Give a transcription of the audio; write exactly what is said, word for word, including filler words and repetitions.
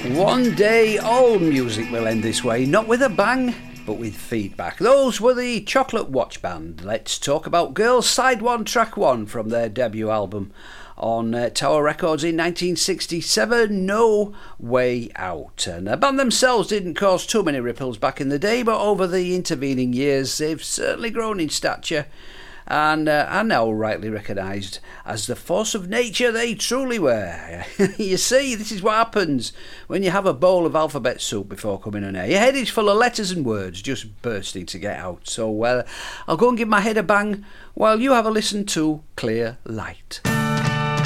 One day all music will end this way, not with a bang, but with feedback. Those were the Chocolate Watch Band. Let's Talk About Girls, side one, track one from their debut album on uh, Tower Records in nineteen sixty-seven, No Way Out. And the band themselves didn't cause too many ripples back in the day, but over the intervening years they've certainly grown in stature and uh, are now rightly recognised as the force of nature they truly were. You see, this is what happens when you have a bowl of alphabet soup before coming on air. Your head is full of letters and words just bursting to get out. So uh, I'll go and give my head a bang while you have a listen to Clear Light.